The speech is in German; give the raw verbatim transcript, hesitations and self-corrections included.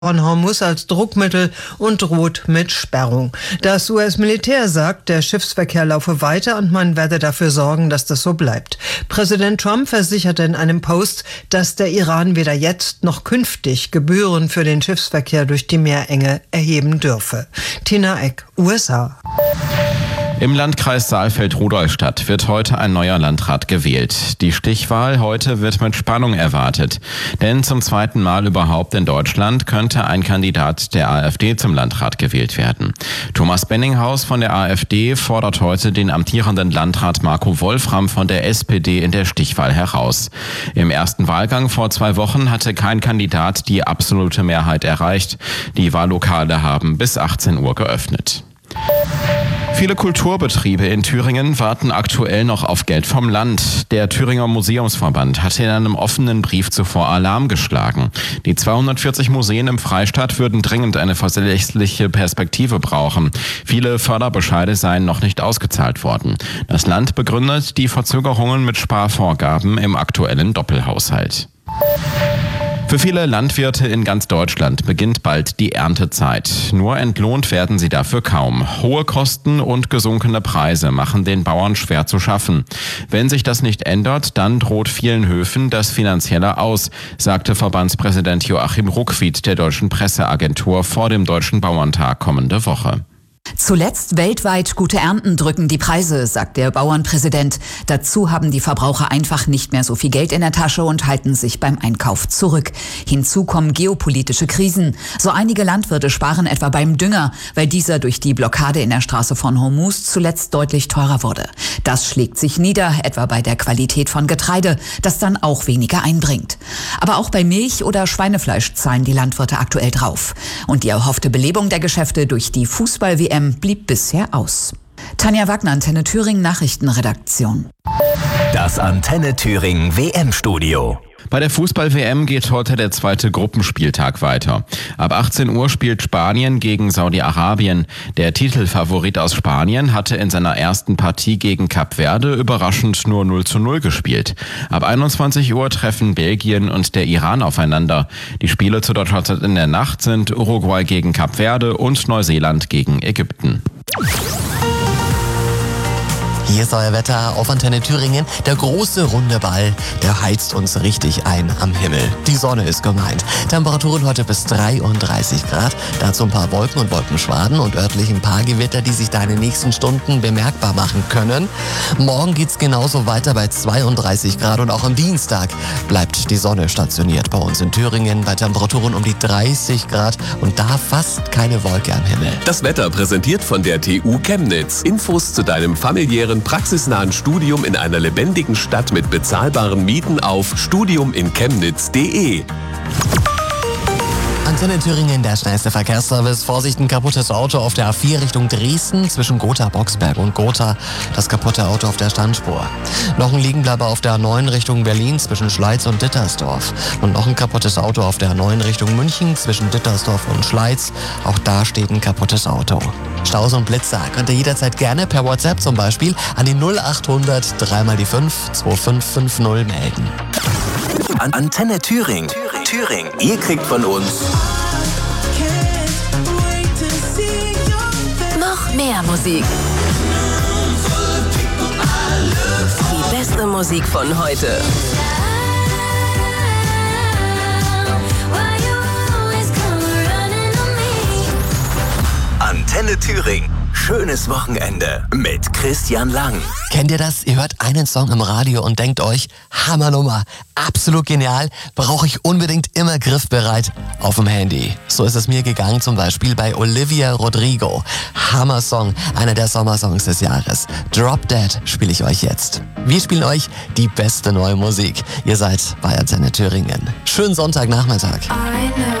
von Hormuz als Druckmittel und droht mit Sperrung. Das U S-Militär sagt, der Schiffsverkehr laufe weiter und man werde dafür sorgen, dass das so bleibt. Präsident Trump versicherte in einem Post, dass der Iran weder jetzt noch künftig Gebühren für den Schiffsverkehr durch die Meerenge erheben dürfe. Tina Eck, U S A. Im Landkreis Saalfeld-Rudolstadt wird heute ein neuer Landrat gewählt. Die Stichwahl heute wird mit Spannung erwartet. Denn zum zweiten Mal überhaupt in Deutschland könnte ein Kandidat der AfD zum Landrat gewählt werden. Thomas Benninghaus von der AfD fordert heute den amtierenden Landrat Marco Wolfram von der S P D in der Stichwahl heraus. Im ersten Wahlgang vor zwei Wochen hatte kein Kandidat die absolute Mehrheit erreicht. Die Wahllokale haben bis achtzehn Uhr geöffnet. Viele Kulturbetriebe in Thüringen warten aktuell noch auf Geld vom Land. Der Thüringer Museumsverband hatte in einem offenen Brief zuvor Alarm geschlagen. Die zweihundertvierzig Museen im Freistaat würden dringend eine verlässliche Perspektive brauchen. Viele Förderbescheide seien noch nicht ausgezahlt worden. Das Land begründet die Verzögerungen mit Sparvorgaben im aktuellen Doppelhaushalt. Für viele Landwirte in ganz Deutschland beginnt bald die Erntezeit. Nur entlohnt werden sie dafür kaum. Hohe Kosten und gesunkene Preise machen den Bauern schwer zu schaffen. Wenn sich das nicht ändert, dann droht vielen Höfen das Finanzielle aus, sagte Verbandspräsident Joachim Ruckwied der Deutschen Presseagentur vor dem Deutschen Bauerntag kommende Woche. Zuletzt weltweit gute Ernten drücken die Preise, sagt der Bauernpräsident. Dazu haben die Verbraucher einfach nicht mehr so viel Geld in der Tasche und halten sich beim Einkauf zurück. Hinzu kommen geopolitische Krisen. So einige Landwirte sparen etwa beim Dünger, weil dieser durch die Blockade in der Straße von Hormuz zuletzt deutlich teurer wurde. Das schlägt sich nieder, etwa bei der Qualität von Getreide, das dann auch weniger einbringt. Aber auch bei Milch oder Schweinefleisch zahlen die Landwirte aktuell drauf. Und die erhoffte Belebung der Geschäfte durch die Fußball-W M blieb bisher aus. Tanja Wagner, Antenne Thüringen Nachrichtenredaktion. Das Antenne Thüringen W M-Studio. Bei der Fußball-W M geht heute der zweite Gruppenspieltag weiter. Ab achtzehn Uhr spielt Spanien gegen Saudi-Arabien. Der Titelfavorit aus Spanien hatte in seiner ersten Partie gegen Kap Verde überraschend nur null zu null gespielt. Ab einundzwanzig Uhr treffen Belgien und der Iran aufeinander. Die Spiele zu deutscher Zeit in der Nacht sind Uruguay gegen Kap Verde und Neuseeland gegen Ägypten. Hier ist euer Wetter auf Antenne Thüringen. Der große runde Ball, der heizt uns richtig ein am Himmel. Die Sonne ist gemeint. Temperaturen heute bis dreiunddreißig Grad. Dazu ein paar Wolken und Wolkenschwaden und örtlich ein paar Gewitter, die sich da in den nächsten Stunden bemerkbar machen können. Morgen geht's genauso weiter bei zweiunddreißig Grad und auch am Dienstag bleibt die Sonne stationiert bei uns in Thüringen bei Temperaturen um die dreißig Grad und da fast keine Wolke am Himmel. Das Wetter präsentiert von der T U Chemnitz. Infos zu deinem familiären praxisnahen Studium in einer lebendigen Stadt mit bezahlbaren Mieten auf studium in chemnitz punkt de. Antenne Thüringen, der schnellste Verkehrsservice. Vorsicht, ein kaputtes Auto auf der A vier Richtung Dresden zwischen Gotha-Boxberg und Gotha. Das kaputte Auto auf der Standspur. Noch ein Liegenbleiber auf der A neun Richtung Berlin zwischen Schleiz und Dittersdorf. Und noch ein kaputtes Auto auf der A neun Richtung München zwischen Dittersdorf und Schleiz. Auch da steht ein kaputtes Auto. Staus und Blitzer könnt ihr jederzeit gerne per WhatsApp zum Beispiel an die null achthundert drei mal die fünf zwei fünf fünf null melden. An Antenne Thüringen. Thüringen. Ihr kriegt von uns noch mehr Musik. Die beste Musik von heute. Antenne Thüringen. Schönes Wochenende mit Christian Lang. Kennt ihr das? Ihr hört einen Song im Radio und denkt euch, Hammernummer, absolut genial, brauche ich unbedingt immer griffbereit auf dem Handy. So ist es mir gegangen zum Beispiel bei Olivia Rodrigo. Hammer-Song, einer der Sommersongs des Jahres. Drop Dead spiele ich euch jetzt. Wir spielen euch die beste neue Musik. Ihr seid bei Antenne Thüringen. Schönen Sonntagnachmittag. I know.